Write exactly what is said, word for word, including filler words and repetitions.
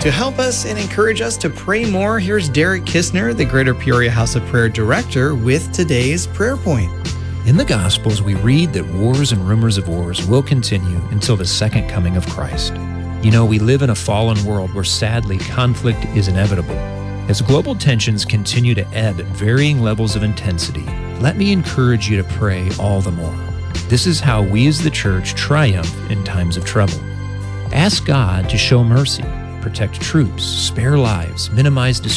To help us and encourage us to pray more, here's Derek Kistner, the Greater Peoria House of Prayer Director, with today's prayer point. In the Gospels, we read that wars and rumors of wars will continue until the second coming of Christ. You know, we live in a fallen world where sadly conflict is inevitable. As global tensions continue to ebb at varying levels of intensity, let me encourage you to pray all the more. This is how we as the church triumph in times of trouble. Ask God to show mercy, protect troops, spare lives, minimize